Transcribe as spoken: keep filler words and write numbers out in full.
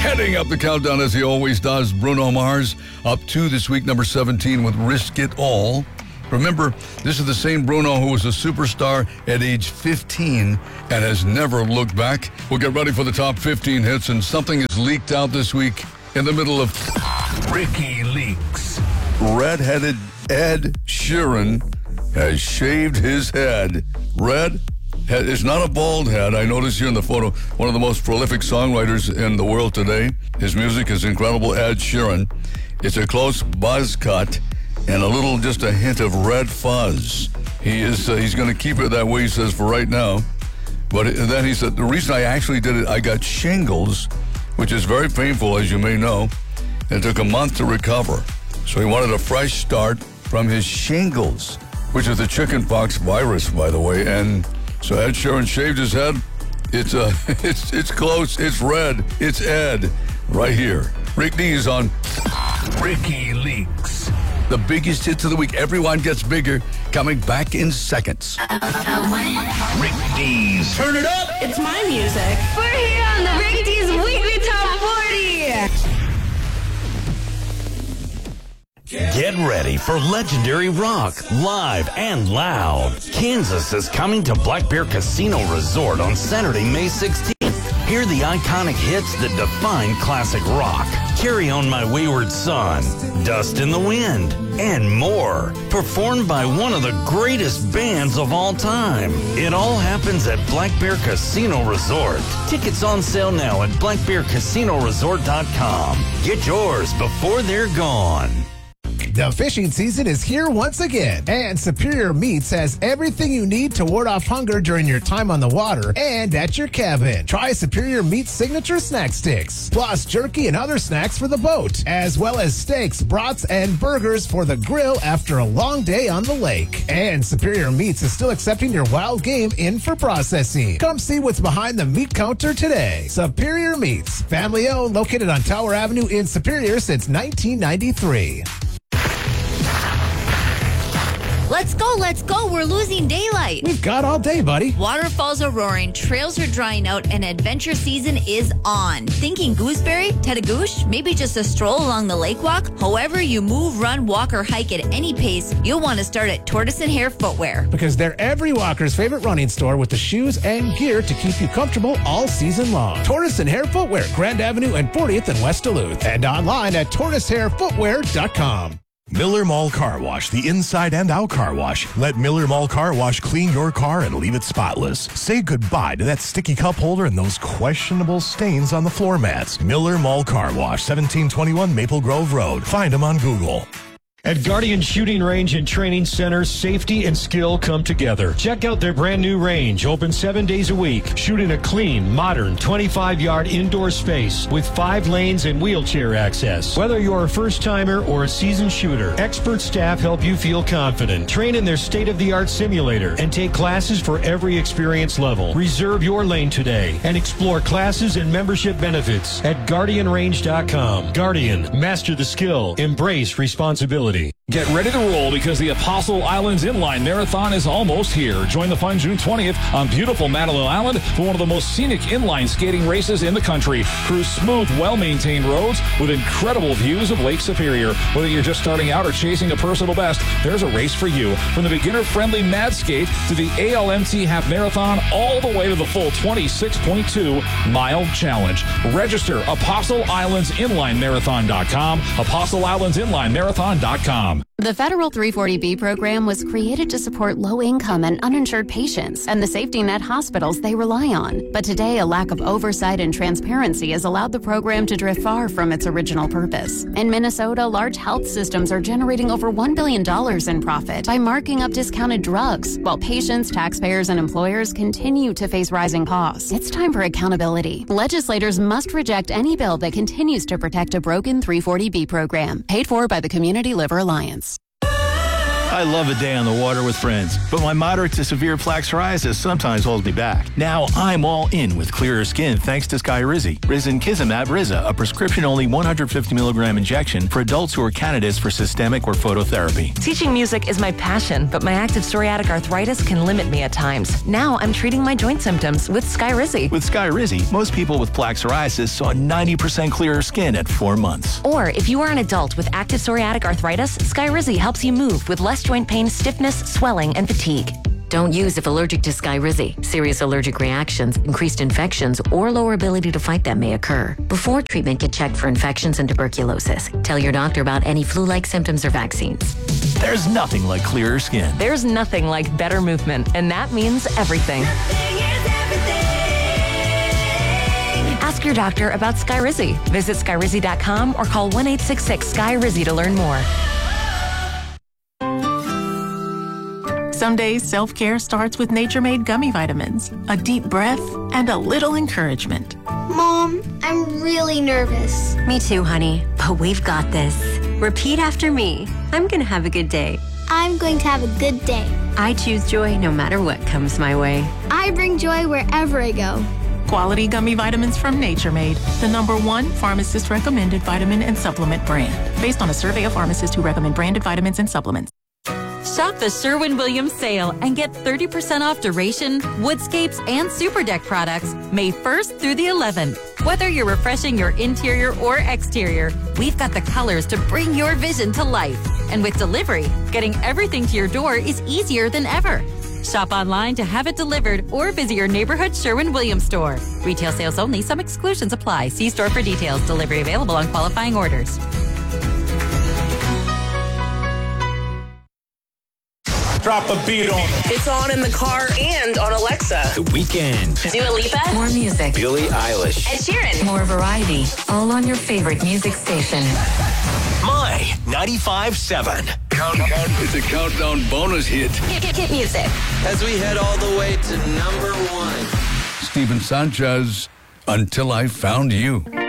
Heading up the countdown as he always does, Bruno Mars up to this week, number seventeen with Risk It All. Remember, this is the same Bruno who was a superstar at age fifteen and has never looked back. We'll get ready for the top fifteen hits, and something is leaked out this week in the middle of Ricky Leaks. Red-headed Ed Sheeran has shaved his head. Red head is not a bald head. I noticed here in the photo, one of the most prolific songwriters in the world today. His music is incredible, Ed Sheeran. It's a close buzz cut and a little, just a hint of red fuzz. He is, uh, he's going to keep it that way, he says, for right now. But then he said, the reason I actually did it, I got shingles, which is very painful, as you may know. It took a month to recover. So he wanted a fresh start from his shingles, which is the chickenpox virus, by the way. And so Ed Sheeran shaved his head. It's uh, it's it's close. It's red. It's Ed right here. Rick Dees on Ricky Leaks. The biggest hits of the week. Everyone gets bigger. Coming back in seconds. Rick Dees. Turn it up. It's my music. We're here on the Rick Dees Weekly Top forty. Get ready for legendary rock, live and loud. Kansas is coming to Black Bear Casino Resort on Saturday, May sixteenth. Hear the iconic hits that define classic rock. Carry On My Wayward Son, Dust in the Wind, and more. Performed by one of the greatest bands of all time. It all happens at Black Bear Casino Resort. Tickets on sale now at black bear casino resort dot com. Get yours before they're gone. The fishing season is here once again, and Superior Meats has everything you need to ward off hunger during your time on the water and at your cabin. Try Superior Meats signature snack sticks, plus jerky and other snacks for the boat, as well as steaks, brats, and burgers for the grill after a long day on the lake. And Superior Meats is still accepting your wild game in for processing. Come see what's behind the meat counter today. Superior Meats, family owned, located on Tower Avenue in Superior since nineteen ninety-three. Let's go, let's go. We're losing daylight. We've got all day, buddy. Waterfalls are roaring, trails are drying out, and adventure season is on. Thinking Gooseberry, Tedagoosh, maybe just a stroll along the lake walk? However you move, run, walk, or hike at any pace, you'll want to start at Tortoise and Hare Footwear. Because they're every walker's favorite running store with the shoes and gear to keep you comfortable all season long. Tortoise and Hare Footwear, Grand Avenue and fortieth in West Duluth. And online at tortoise hare footwear dot com. Miller Mall Car Wash, the inside and out car wash. Let Miller Mall Car Wash clean your car and leave it spotless. Say goodbye to that sticky cup holder and those questionable stains on the floor mats. Miller Mall Car Wash, seventeen twenty-one Maple Grove Road. Find them on Google. At Guardian Shooting Range and Training Center, safety and skill come together. Check out their brand new range, open seven days a week. Shoot in a clean, modern, twenty-five yard indoor space with five lanes and wheelchair access. Whether you're a first-timer or a seasoned shooter, expert staff help you feel confident. Train in their state-of-the-art simulator and take classes for every experience level. Reserve your lane today and explore classes and membership benefits at guardian range dot com. Guardian, master the skill, embrace responsibility. Get ready to roll because the Apostle Islands Inline Marathon is almost here. Join the fun June twentieth on beautiful Madeline Island for one of the most scenic inline skating races in the country. Cruise smooth, well-maintained roads with incredible views of Lake Superior. Whether you're just starting out or chasing a personal best, there's a race for you. From the beginner-friendly Mad Skate to the A L M T Half Marathon, all the way to the full twenty-six point two mile challenge. Register apostle islands inline marathon dot com, apostle islands inline marathon dot com. The Federal three forty B program was created to support low-income and uninsured patients and the safety net hospitals they rely on. But today, a lack of oversight and transparency has allowed the program to drift far from its original purpose. In Minnesota, large health systems are generating over one billion dollars in profit by marking up discounted drugs, while patients, taxpayers, and employers continue to face rising costs. It's time for accountability. Legislators must reject any bill that continues to protect a broken three forty B program, paid for by the Community Liver Alliance. I love a day on the water with friends, but my moderate to severe plaque psoriasis sometimes holds me back. Now I'm all in with clearer skin thanks to Skyrizi. Risankizumab Riza, a prescription-only one hundred fifty milligram injection for adults who are candidates for systemic or phototherapy. Teaching music is my passion, but my active psoriatic arthritis can limit me at times. Now I'm treating my joint symptoms with Skyrizi. With Skyrizi, most people with plaque psoriasis saw ninety percent clearer skin at four months. Or if you are an adult with active psoriatic arthritis, Skyrizi helps you move with less joint pain, stiffness, swelling, and fatigue. Don't use if allergic to Skyrizi. Serious allergic reactions, increased infections, or lower ability to fight them may occur. Before treatment, get checked for infections and tuberculosis. Tell your doctor about any flu-like symptoms or vaccines. There's nothing like clearer skin. There's nothing like better movement, and that means everything. Ask your doctor about Skyrizi. Visit Skyrizi dot com or call one eight six six Skyrizi to learn more. Some days, self-care starts with Nature-Made gummy vitamins, a deep breath, and a little encouragement. Mom, I'm really nervous. Me too, honey, but we've got this. Repeat after me. I'm gonna have a good day. I'm going to have a good day. I choose joy no matter what comes my way. I bring joy wherever I go. Quality gummy vitamins from Nature Made, the number one pharmacist-recommended vitamin and supplement brand, based on a survey of pharmacists who recommend branded vitamins and supplements. Shop the Sherwin-Williams sale and get thirty percent off Duration, Woodscapes, and Super Deck products May first through the eleventh. Whether you're refreshing your interior or exterior, we've got the colors to bring your vision to life. And with delivery, getting everything to your door is easier than ever. Shop online to have it delivered or visit your neighborhood Sherwin-Williams store. Retail sales only. Some exclusions apply. See store for details. Delivery available on qualifying orders. Drop a beat on it. It's on in the car and on Alexa. The Weekend. Dua Lipa. More music. Billie Eilish. Ed Sheeran. More variety. All on your favorite music station. My ninety-five seven. Count, count. It's a countdown bonus hit. Hit, hit, hit music. As we head all the way to number one. Steven Sanchez, Until I Found You.